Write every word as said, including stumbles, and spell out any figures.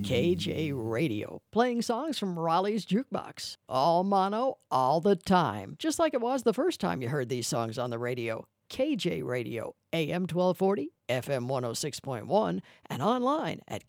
K J Radio, playing songs from Raleigh's Jukebox. All mono, all the time. Just like it was the first time you heard these songs on the radio. K J Radio, A M twelve forty, F M one oh six point one, and online at